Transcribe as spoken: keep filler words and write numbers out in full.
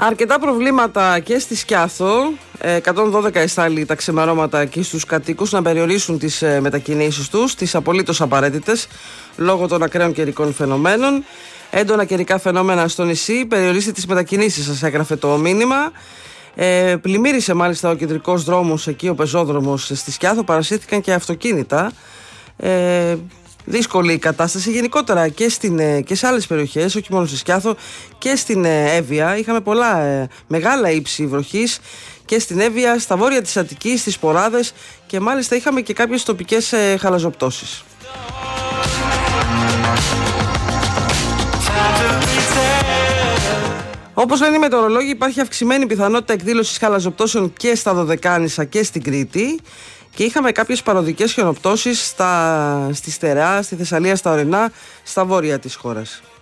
Αρκετά προβλήματα και στη Σκιάθο, εκατόν δώδεκα εστάλει τα ξημερώματα εκεί στους κατοίκους να περιορίσουν τις μετακινήσεις τους, τις απολύτως απαραίτητες, λόγω των ακραίων καιρικών φαινομένων. Έντονα καιρικά φαινόμενα στο νησί, περιορίστε τις μετακινήσεις σας, έγραφε το μήνυμα. Ε, πλημμύρισε μάλιστα ο κεντρικός δρόμος εκεί, ο πεζόδρομος στη Σκιάθο, παρασύρθηκαν και αυτοκίνητα. Ε, Δύσκολη η κατάσταση γενικότερα και, στην, και σε άλλες περιοχές, όχι μόνο στη Σκιάθο, και στην Εύβοια. Είχαμε πολλά ε, μεγάλα ύψη βροχής και στην Εύβοια, στα βόρεια της Αττικής, στις Ποράδες, και μάλιστα είχαμε και κάποιες τοπικές ε, χαλαζοπτώσεις. Όπως λένε οι μετεωρολόγοι, υπάρχει αυξημένη πιθανότητα εκδήλωσης χαλαζοπτώσεων και στα Δωδεκάνησα και στην Κρήτη. Και είχαμε κάποιες παροδικές χιονοπτώσεις στα, στη Στερεά, στη Θεσσαλία, στα Ορεινά, στα βόρεια της χώρας.